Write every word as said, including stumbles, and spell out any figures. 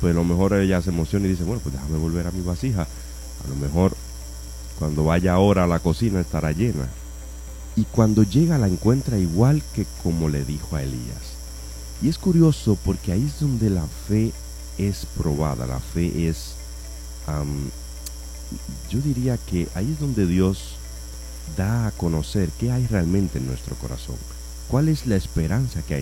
pues a lo mejor ella se emociona y dice, bueno, pues déjame volver a mi vasija. A lo mejor cuando vaya ahora a la cocina estará llena. Y cuando llega la encuentra igual que como le dijo a Elías. Y es curioso porque ahí es donde la fe es probada, la fe es, um, yo diría que ahí es donde Dios da a conocer qué hay realmente en nuestro corazón, cuál es la esperanza que hay